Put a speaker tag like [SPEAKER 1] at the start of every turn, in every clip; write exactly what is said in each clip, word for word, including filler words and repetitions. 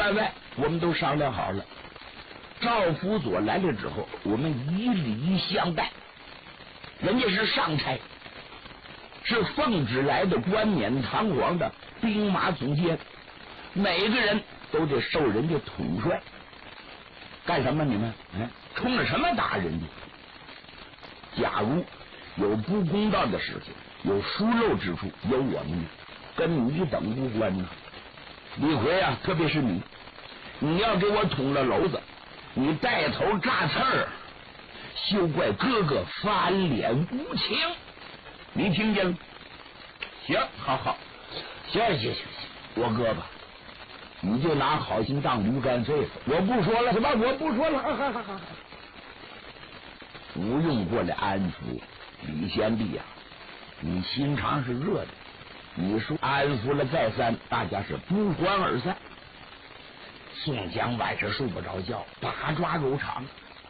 [SPEAKER 1] 员外我们都商量好了，赵辅佐来了之后，我们以礼相待。人家是上差，是奉旨来的冠冕堂皇的兵马总监，每个人都得受人家统帅。干什么你们？哎，冲着什么打人家？假如有不公道的事情，有疏漏之处，有我们跟你等无关呢。李逵啊，特别是你，你要给我捅了娄子，你带头炸刺儿，休怪哥哥翻脸无情。你听见了？行，好好，行行行行，我哥吧，你就拿好心当驴肝肺，我不说了，什么？我不说了，哈哈哈哈。吴用过来安抚李贤弟呀、啊，你心肠是热的，你说安抚了再三，大家是不欢而散。宋江晚上睡不着觉，八爪肉肠，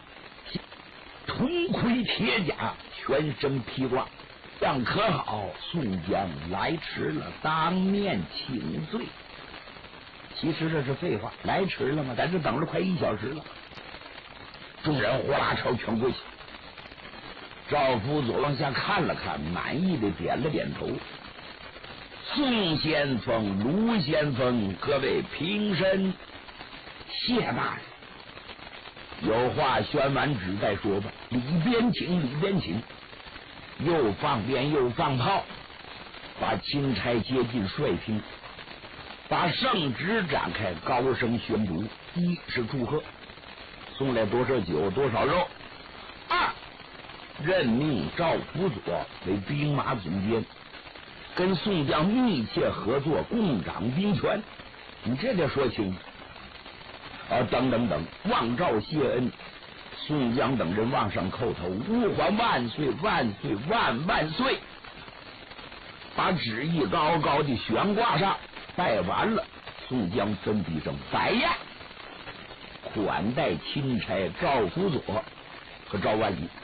[SPEAKER 1] 铜盔铁甲，全身披挂，这样可好？宋江来迟了，当面请罪。其实这是废话，来迟了吗？在这等了快一小时了。众人呼啦朝全跪下。赵辅佐往下看了看，满意的点了点头。宋先锋、卢先锋，各位平身。谢大人，有话宣完旨再说吧。里边请，里边请。又放鞭又放炮，把钦差接进帅厅，把圣旨展开，高声宣读：一是祝贺，送来多少酒多少肉；二任命赵辅佐为兵马总监，跟宋江密切合作，共掌兵权。你这得说清啊！等等等，望诏谢恩。宋江等人往上叩头：吾皇万岁万岁万万岁！把旨意高高的悬挂上，拜完了，宋江吩咐一声：摆宴，款待钦差赵辅佐和赵万里。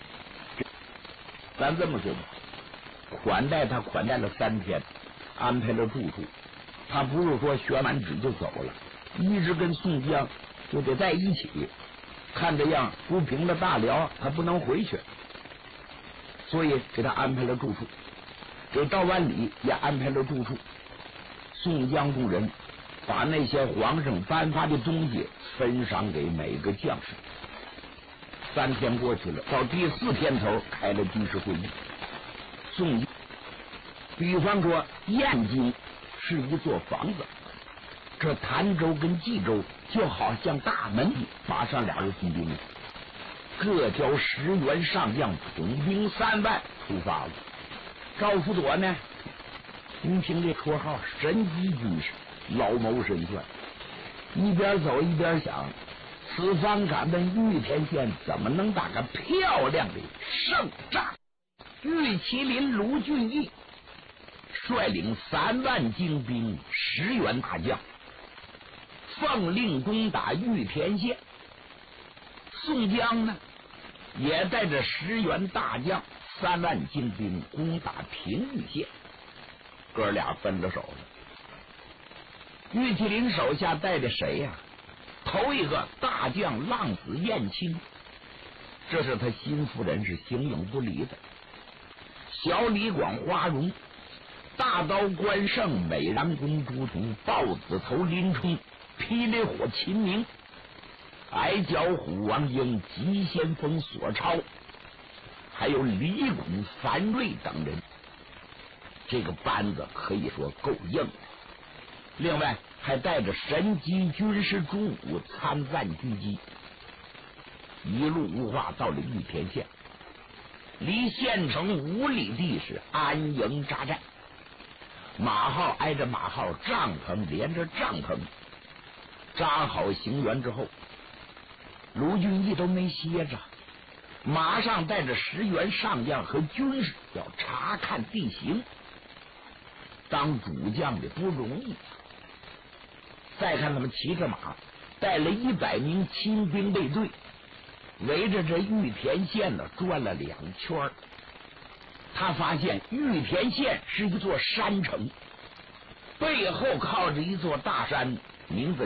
[SPEAKER 1] 咱这么说吧，款待他款待了三天，安排了住处。他不是说宣完旨就走了，一直跟宋江就得在一起。看这样不平了大辽，他不能回去，所以给他安排了住处，给赵万里也安排了住处。宋江众人把那些皇上颁发的东西分赏给每个将士。三天过去了，到第四天头开了军事会议。宋江，比方说燕京是一座房子，这潭州跟冀州就好像大门，马上俩人分兵了，各交十员上将，统兵三万出发了。赵辅佐呢，您听这绰号神机军师，老谋深算，一边走一边想，此番敢问玉田县怎么能打个漂亮的胜仗？玉麒麟卢俊义率领三万精兵，十员大将，奉令攻打玉田县。宋江呢，也带着十员大将、三万精兵攻打平玉县。哥俩分了手了。玉麒麟手下带着谁呀、啊？头一个大将浪子燕青，这是他心腹人，是形影不离的。小李广花荣，大刀关胜、美髯公朱仝、豹子头林冲、霹雳火秦明、矮脚虎王英、急先锋索超，还有李谷、樊瑞等人。这个班子可以说够硬的。另外还带着神机军师朱武参赞狙击，一路无话到了玉田县，离县城五里地是安营扎寨，马号挨着马号，帐篷连着帐篷，扎好行辕之后，卢俊义都没歇着，马上带着十员上将和军士要查看地形。当主将的不容易，再看他们骑着马，带了一百名亲兵卫队，围着这玉田县呢转了两圈。他发现玉田县是一座山城，背后靠着一座大山，名字